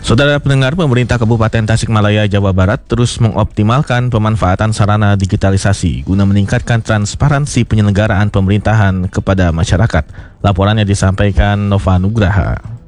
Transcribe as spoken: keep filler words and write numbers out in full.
Saudara pendengar, pemerintah Kabupaten Tasikmalaya, Jawa Barat terus mengoptimalkan pemanfaatan sarana digitalisasi guna meningkatkan transparansi penyelenggaraan pemerintahan kepada masyarakat. Laporannya disampaikan Nova Nugraha.